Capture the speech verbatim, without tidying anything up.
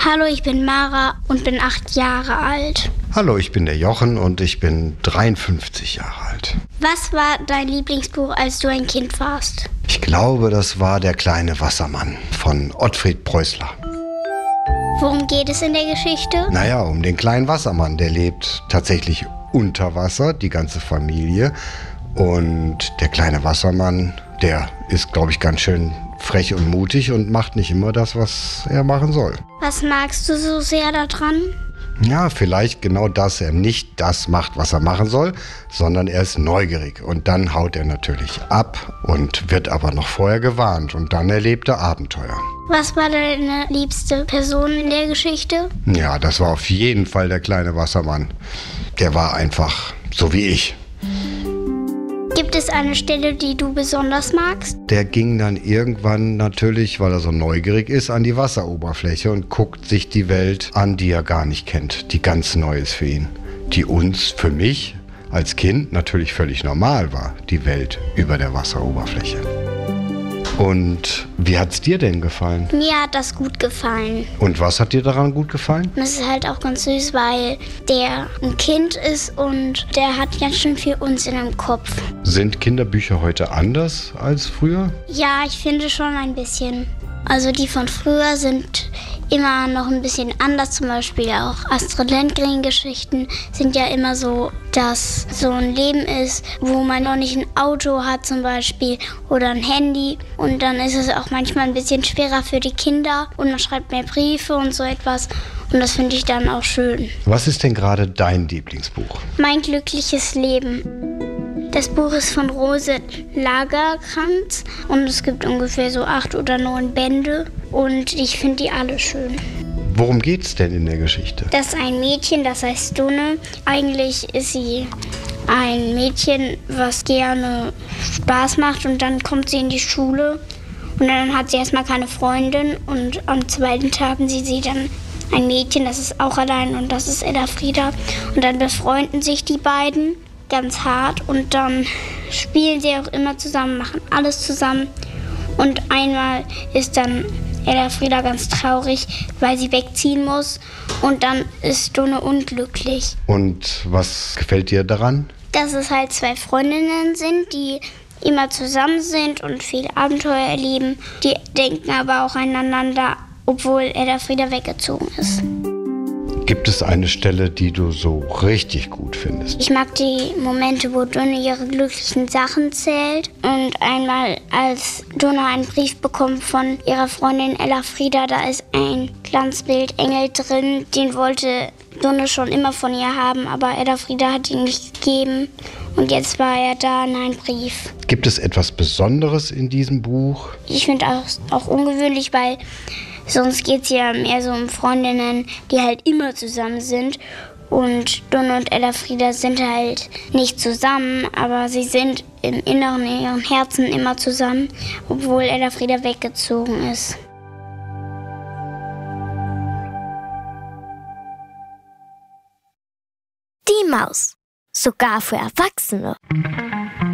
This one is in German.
Hallo, ich bin Mara und bin acht Jahre alt. Hallo, ich bin der Jochen und ich bin dreiundfünfzig Jahre alt. Was war dein Lieblingsbuch, als du ein Kind warst? Ich glaube, das war Der kleine Wassermann von Ottfried Preußler. Worum geht es in der Geschichte? Naja, um den kleinen Wassermann. Der lebt tatsächlich unter Wasser, die ganze Familie. Und der kleine Wassermann, der ist, glaube ich, ganz schön frech und mutig und macht nicht immer das, was er machen soll. Was magst du so sehr daran? Ja, vielleicht genau das. Er nicht das macht, was er machen soll, sondern er ist neugierig. Und dann haut er natürlich ab und wird aber noch vorher gewarnt. Und dann erlebt er Abenteuer. Was war deine liebste Person in der Geschichte? Ja, das war auf jeden Fall der kleine Wassermann. Der war einfach so wie ich. Gibt es eine Stelle, die du besonders magst? Der ging dann irgendwann natürlich, weil er so neugierig ist, an die Wasseroberfläche und guckt sich die Welt an, die er gar nicht kennt, die ganz neu ist für ihn. Die uns, für mich als Kind natürlich völlig normal war, die Welt über der Wasseroberfläche. Und wie hat's dir denn gefallen? Mir hat das gut gefallen. Und was hat dir daran gut gefallen? Und es ist halt auch ganz süß, weil der ein Kind ist und der hat ganz schön viel Unsinn im Kopf. Sind Kinderbücher heute anders als früher? Ja, ich finde schon ein bisschen. Also die von früher sind immer noch ein bisschen anders. Zum Beispiel auch Astrid Lindgren-Geschichten sind ja immer so, dass so ein Leben ist, wo man noch nicht ein Auto hat zum Beispiel oder ein Handy. Und dann ist es auch manchmal ein bisschen schwerer für die Kinder und man schreibt mehr Briefe und so etwas. Und das finde ich dann auch schön. Was ist denn gerade dein Lieblingsbuch? Mein glückliches Leben. Das Buch ist von Rose Lagercrantz und es gibt ungefähr so acht oder neun Bände und ich finde die alle schön. Worum geht's denn in der Geschichte? Das ist ein Mädchen, das heißt Dunne. Eigentlich ist sie ein Mädchen, was gerne Spaß macht und dann kommt sie in die Schule und dann hat sie erstmal keine Freundin und am zweiten Tag sieht sie dann ein Mädchen, das ist auch allein und das ist Elfriede und dann befreunden sich die beiden ganz hart und dann spielen sie auch immer zusammen, machen alles zusammen und einmal ist dann Elfriede ganz traurig, weil sie wegziehen muss und dann ist Dunne unglücklich. Und was gefällt dir daran? Dass es halt zwei Freundinnen sind, die immer zusammen sind und viele Abenteuer erleben. Die denken aber auch aneinander, obwohl Elfriede weggezogen ist. Gibt es eine Stelle, die du so richtig gut findest? Ich mag die Momente, wo Dunne ihre glücklichen Sachen zählt. Und einmal, als Dunne einen Brief bekommt von ihrer Freundin Elfriede, da ist ein Glanzbild Engel drin. Den wollte Dunne schon immer von ihr haben, aber Elfriede hat ihn nicht gegeben. Und jetzt war er da in einem Brief. Gibt es etwas Besonderes in diesem Buch? Ich finde auch, auch ungewöhnlich, weil sonst geht es ja mehr so um Freundinnen, die halt immer zusammen sind. Und Dunne und Elfriede sind halt nicht zusammen, aber sie sind im Inneren, in ihrem Herzen immer zusammen, obwohl Elfriede weggezogen ist. Die Maus. Sogar für Erwachsene.